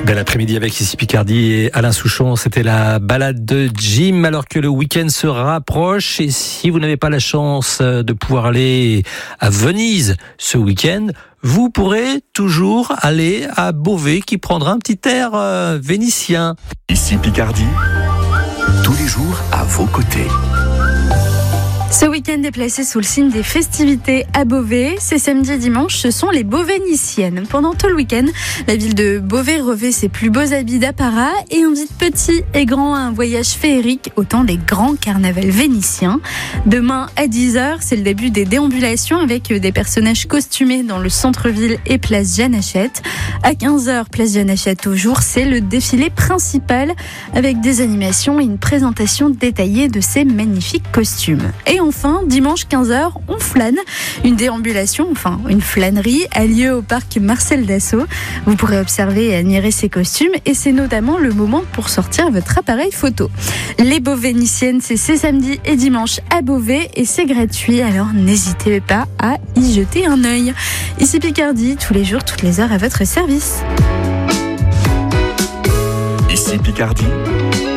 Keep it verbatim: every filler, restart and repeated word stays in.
Bel après-midi avec ici Picardie et Alain Souchon. C'était la balade de Jim alors que le week-end se rapproche. Et si vous n'avez pas la chance de pouvoir aller à Venise ce week-end, vous pourrez toujours aller à Beauvais qui prendra un petit air euh, vénitien. Ici Picardie, tous les jours à vos côtés. Ce week-end est placé sous le signe des festivités à Beauvais. Ces samedi et dimanche, ce sont les Beauvainiciennes. Pendant tout le week-end, la ville de Beauvais revêt ses plus beaux habits d'apparat et invite petits et grands à un voyage féerique au temps des grands carnavals vénitiens. Demain à dix heures, c'est le début des déambulations avec des personnages costumés dans le centre-ville et place Jeanne Hachette. À quinze heures, place Jeanne Hachette toujours, c'est le défilé principal avec des animations et une présentation détaillée de ces magnifiques costumes. Et enfin, dimanche quinze heures, on flâne. Une déambulation, enfin une flânerie, a lieu au parc Marcel Dassault. Vous pourrez observer et admirer ces costumes et c'est notamment le moment pour sortir votre appareil photo. Les Beauvainiciennes, c'est ces samedis et dimanches à Beauvais et c'est gratuit, alors n'hésitez pas à y jeter un œil. Ici Picardie, tous les jours, toutes les heures à votre service. Ici Picardie.